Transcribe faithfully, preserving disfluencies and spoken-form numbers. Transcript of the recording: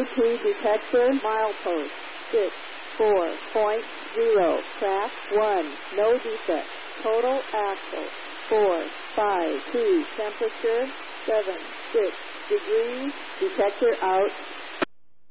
two detector, milepost six four point zero, craft one, no defect, total axle four five two, temperature seven six degrees, detector out.